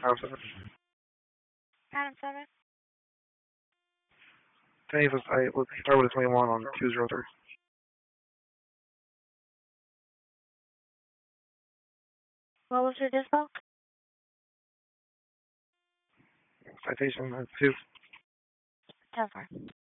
Adam 7. Adam 7. Today I was started with 21 on 203. What was your dispo? Citation 2. 10-4.